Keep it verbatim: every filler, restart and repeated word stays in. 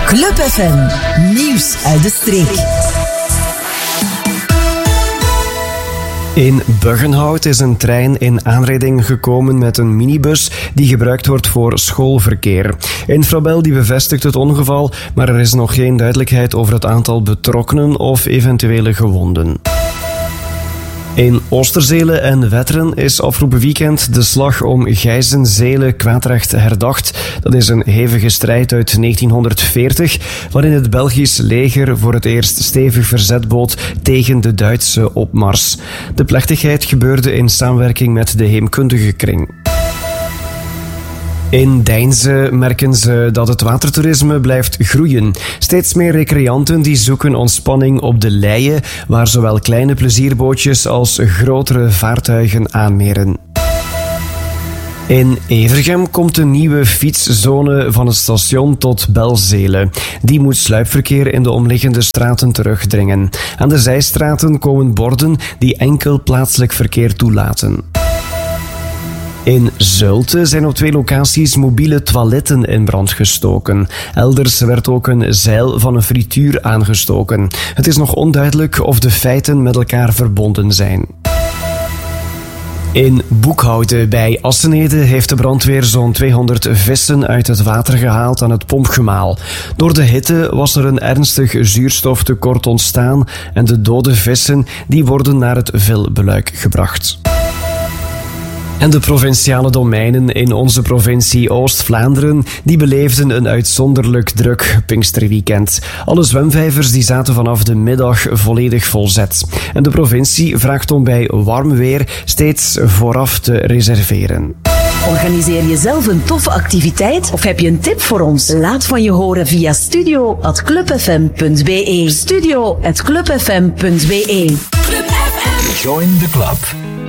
Club F M, nieuws uit de streek. In Buggenhout is een trein in aanrijding gekomen met een minibus die gebruikt wordt voor schoolverkeer. Infrabel die bevestigt het ongeval, maar er is nog geen duidelijkheid over het aantal betrokkenen of eventuele gewonden. In Oosterzele en Wetteren is afgelopen weekend de slag om Gijzenzele-Kwaadrecht herdacht. Dat is een hevige strijd uit negentienhonderdveertig, waarin het Belgisch leger voor het eerst stevig verzet bood tegen de Duitse opmars. De plechtigheid gebeurde in samenwerking met de heemkundige kring. In Deinze merken ze dat het watertoerisme blijft groeien. Steeds meer recreanten die zoeken ontspanning op de Leie, waar zowel kleine plezierbootjes als grotere vaartuigen aanmeren. In Evergem komt een nieuwe fietszone van het station tot Belzele. Die moet sluipverkeer in de omliggende straten terugdringen. Aan de zijstraten komen borden die enkel plaatselijk verkeer toelaten. In Zulte zijn op twee locaties mobiele toiletten in brand gestoken. Elders werd ook een zeil van een frituur aangestoken. Het is nog onduidelijk of de feiten met elkaar verbonden zijn. In Boekhouten bij Assenede heeft de brandweer zo'n tweehonderd vissen uit het water gehaald aan het pompgemaal. Door de hitte was er een ernstig zuurstoftekort ontstaan en de dode vissen die worden naar het Vilbeluik gebracht. En de provinciale domeinen in onze provincie Oost-Vlaanderen die beleefden een uitzonderlijk druk Pinksterweekend. Alle zwemvijvers die zaten vanaf de middag volledig volzet. En de provincie vraagt om bij warm weer steeds vooraf te reserveren. Organiseer je zelf een toffe activiteit of heb je een tip voor ons? Laat van je horen via studio at clubfm punt b e. studio at clubfm punt b e. Club F M. Join the club.